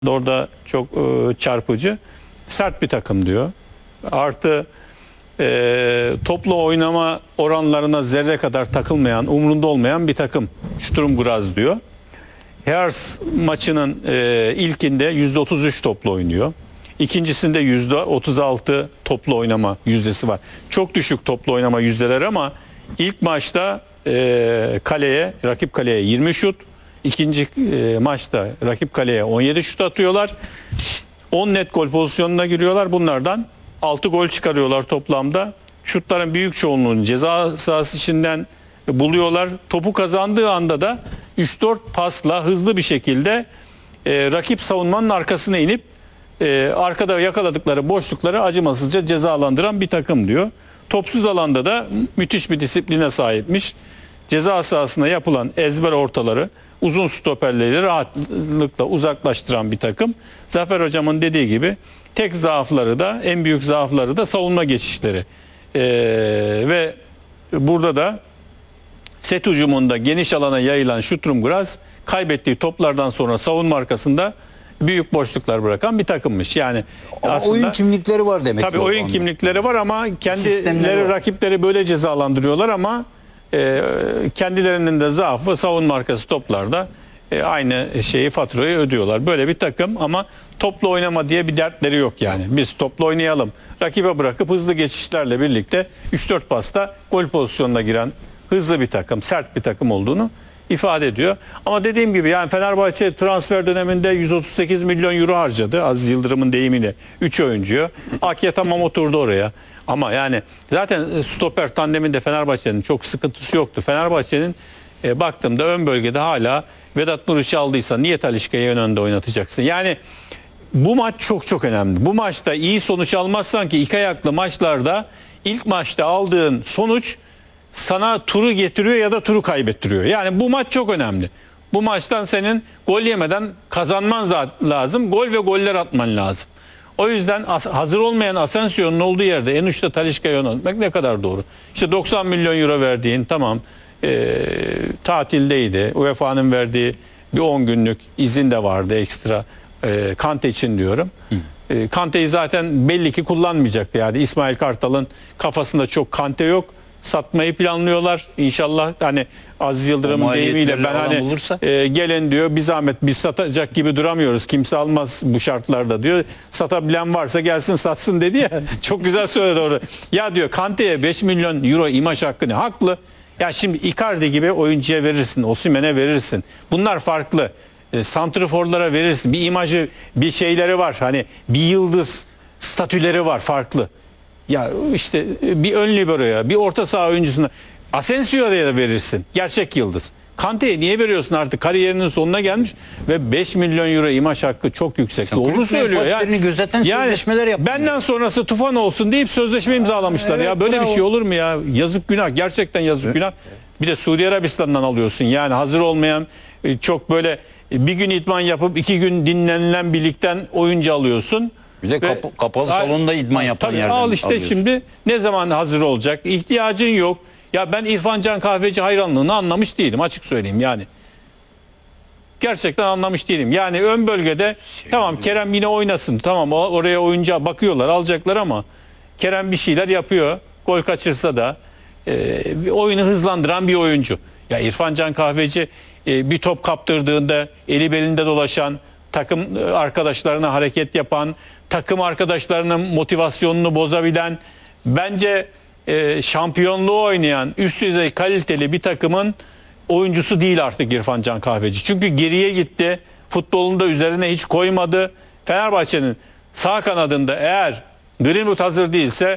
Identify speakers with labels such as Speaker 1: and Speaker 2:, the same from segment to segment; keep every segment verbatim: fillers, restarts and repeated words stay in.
Speaker 1: Orada çok e, çarpıcı. Sert bir takım diyor. Artı e, toplu oynama oranlarına zerre kadar takılmayan, umrunda olmayan bir takım. Sturm Graz diyor. Hertz maçının e, ilkinde yüzde otuz üç toplu oynuyor. İkincisinde yüzde otuz altı toplu oynama yüzdesi var. Çok düşük toplu oynama yüzdeleri ama ilk maçta e, kaleye, rakip kaleye yirmi şut. İkinci e, maçta rakip kaleye on yedi şut atıyorlar. on net gol pozisyonuna giriyorlar. Bunlardan altı gol çıkarıyorlar toplamda. Şutların büyük çoğunluğunu ceza sahası içinden buluyorlar. Topu kazandığı anda da üç dört pasla hızlı bir şekilde e, rakip savunmanın arkasına inip e, arkada yakaladıkları boşlukları acımasızca cezalandıran bir takım diyor. Topsuz alanda da müthiş bir disipline sahipmiş. Ceza sahasına yapılan ezber ortaları, uzun stoperleri rahatlıkla uzaklaştıran bir takım. Zafer Hocam'ın dediği gibi tek zaafları da, en büyük zaafları da savunma geçişleri. Ee, ve burada da set hücumunda geniş alana yayılan Sturm Graz kaybettiği toplardan sonra savunma arkasında büyük boşluklar bırakan bir takımmış. Yani
Speaker 2: ama
Speaker 1: aslında
Speaker 2: oyun kimlikleri var demek.
Speaker 1: tabii oyun
Speaker 2: onda.
Speaker 1: kimlikleri var ama kendileri
Speaker 2: var.
Speaker 1: rakipleri böyle cezalandırıyorlar ama e, kendilerinin de zaafı savunma arkası toplarda e, aynı şeyi, faturayı ödüyorlar. Böyle bir takım ama toplu oynama diye bir dertleri yok yani. Biz toplu oynayalım. Rakibe bırakıp hızlı geçişlerle birlikte üç dört pasta gol pozisyonuna giren hızlı bir takım, sert bir takım olduğunu ifade ediyor. Ama dediğim gibi yani Fenerbahçe transfer döneminde yüz otuz sekiz milyon euro harcadı. Aziz Yıldırım'ın deyimiyle üç oyuncuyu. Akya tamam oturdu oraya. Ama yani zaten stoper tandeminde Fenerbahçe'nin çok sıkıntısı yoktu. Fenerbahçe'nin e, baktığımda ön bölgede hala Vedat Muriç'i aldıysa niye Talisca'yı ön önde oynatacaksın? Yani bu maç çok çok önemli. Bu maçta iyi sonuç almazsan ki iki ayaklı maçlarda ilk maçta aldığın sonuç sana turu getiriyor ya da turu kaybettiriyor. Yani bu maç çok önemli. Bu maçtan senin gol yemeden kazanman lazım. Gol ve goller atman lazım. O yüzden hazır olmayan Asensio'nun olduğu yerde en uçta Talisca'yı yönetmek ne kadar doğru. İşte doksan milyon euro verdiğin tamam e, tatildeydi. U E F A'nın verdiği bir on günlük izin de vardı ekstra. E, Kante için diyorum. E, Kante'yi zaten belli ki kullanmayacaktı. Yani İsmail Kartal'ın kafasında çok Kante yok. Satmayı planlıyorlar. İnşallah hani Aziz Yıldırım'ın deyimiyle ben hani e, gelin diyor bir zahmet biz satacak gibi duramıyoruz. Kimse almaz bu şartlarda diyor. Satabilen varsa gelsin satsın dedi ya. Çok güzel söyledi orada. Ya diyor Kante'ye beş milyon euro imaj hakkı ne? Haklı. Ya şimdi Icardi gibi oyuncuya verirsin. Osimhen'e verirsin. Bunlar farklı. E, santraforlara verirsin. Bir imajı, bir şeyleri var. Hani bir yıldız statüleri var farklı. Ya işte bir ön liberoya, bir orta saha oyuncusuna, Asensio'ya da verirsin. Gerçek yıldız. Kante'ye niye veriyorsun artık? Kariyerinin sonuna gelmiş ve beş milyon euro imaj hakkı çok yüksek.
Speaker 2: Sen
Speaker 1: Doğru söylüyor ya. Yani,
Speaker 2: gözeten sözleşmeler yapıyor.
Speaker 1: Benden sonrası tufan olsun deyip sözleşme imzalamışlar. Evet, ya böyle bravo. Bir şey olur mu ya? Yazık günah. Gerçekten yazık evet. Günah. Bir de Suudi Arabistan'dan alıyorsun. Yani hazır olmayan çok böyle bir gün idman yapıp iki gün dinlenilen birlikten oyuncu alıyorsun.
Speaker 2: Bir de kap kapalı salonda idman yapan yerden
Speaker 1: al işte alıyorsun. Şimdi ne zaman hazır olacak? İhtiyacın yok. Ya ben İrfan Can Kahveci hayranlığını anlamış değilim açık söyleyeyim yani. Gerçekten anlamış değilim. Yani ön bölgede şey tamam mi? Kerem yine oynasın. Tamam oraya oyuncağa bakıyorlar alacaklar ama Kerem bir şeyler yapıyor. Gol kaçırsa da e, oyunu hızlandıran bir oyuncu. Ya İrfan Can Kahveci e, bir top kaptırdığında eli belinde dolaşan, takım arkadaşlarına hareket yapan, takım arkadaşlarının motivasyonunu bozabilen, bence e, şampiyonluğu oynayan üst düzey kaliteli bir takımın oyuncusu değil artık İrfan Can Kahveci. Çünkü geriye gitti. Futbolunu da üzerine hiç koymadı. Fenerbahçe'nin sağ kanadında eğer Greenwood hazır değilse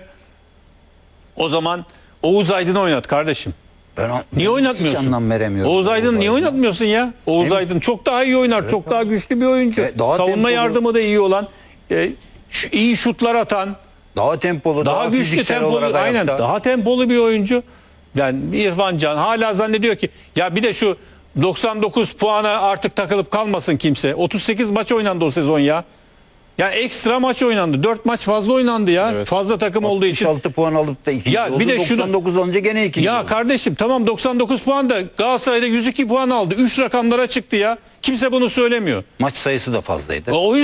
Speaker 1: o zaman Oğuz Aydın'ı oynat kardeşim.
Speaker 2: Ben
Speaker 1: niye oynatmıyorsun?
Speaker 2: Hiç anlam veremiyorum.
Speaker 1: Oğuz Aydın Oğuz niye Aydın. oynatmıyorsun ya? Oğuz Hem, Aydın çok daha iyi oynar. Evet, çok daha güçlü bir oyuncu. E, Savunma tempolu. yardımı da iyi olan, e, iyi şutlar atan,
Speaker 2: daha tempolu,
Speaker 1: daha, daha güçlü tempolu, aynen ayakta. Daha tempolu bir oyuncu. Yani İrfan Can hala zannediyor ki ya bir de şu doksan dokuz puana artık takılıp kalmasın kimse. otuz sekiz maç oynandı o sezon ya. Yani ekstra maç oynandı. dört maç fazla oynandı ya. Evet. Fazla takım olduğu için.
Speaker 2: altı puan alıp da ikinci
Speaker 1: ya bir de
Speaker 2: doksan dokuz olunca gene ikinci
Speaker 1: Ya
Speaker 2: oldu.
Speaker 1: Kardeşim tamam doksan dokuz puan da Galatasaray'da yüz iki puan aldı. üç rakamlara çıktı ya. Kimse bunu söylemiyor.
Speaker 2: Maç sayısı da fazlaydı.
Speaker 1: O